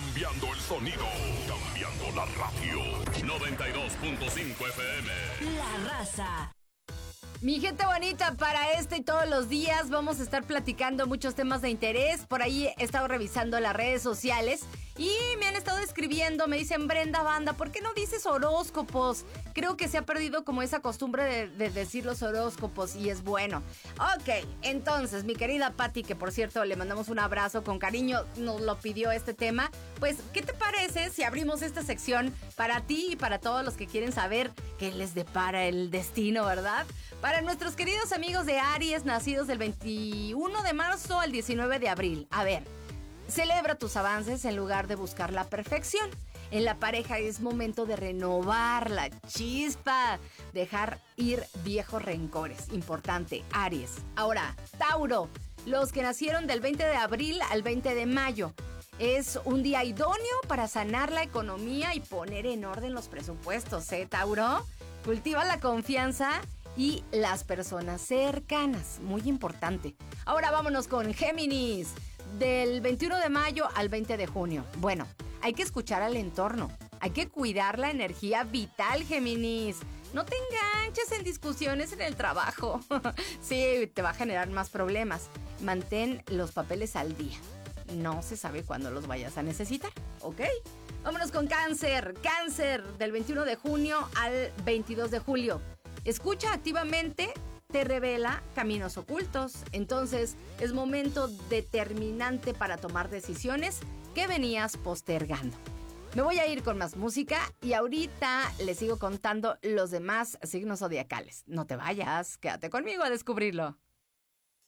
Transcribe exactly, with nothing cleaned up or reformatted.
Cambiando el sonido, cambiando la radio. noventa y dos punto cinco F M. La Raza. Mi gente bonita, para este y todos los días vamos a estar platicando muchos temas de interés. Por ahí he estado revisando las redes sociales y me han estado escribiendo, me dicen, Brenda Banda, ¿por qué no dices horóscopos? Creo que se ha perdido como esa costumbre de, de decir los horóscopos y es bueno. Ok, entonces, mi querida Patti, que por cierto le mandamos un abrazo con cariño, nos lo pidió este tema. Pues, ¿qué te parece si abrimos esta sección para ti y para todos los que quieren saber qué les depara el destino, ¿verdad? Para nuestros queridos amigos de Aries, nacidos del veintiuno de marzo al diecinueve de abril. A ver, celebra tus avances en lugar de buscar la perfección. En la pareja es momento de renovar la chispa, dejar ir viejos rencores. Importante, Aries. Ahora, Tauro, los que nacieron del veinte de abril al veinte de mayo. Es un día idóneo para sanar la economía y poner en orden los presupuestos, ¿eh, Tauro? Cultiva la confianza y las personas cercanas, muy importante. Ahora vámonos con Géminis, del veintiuno de mayo al veinte de junio. Bueno, hay que escuchar al entorno, hay que cuidar la energía vital, Géminis. No te enganches en discusiones en el trabajo. Sí, te va a generar más problemas. Mantén los papeles al día. No se sabe cuándo los vayas a necesitar, ¿ok? Vámonos con Cáncer. Cáncer, del veintiuno de junio al veintidós de julio. Escucha activamente, te revela caminos ocultos. Entonces, es momento determinante para tomar decisiones que venías postergando. Me voy a ir con más música y ahorita les sigo contando los demás signos zodiacales. No te vayas, quédate conmigo a descubrirlo.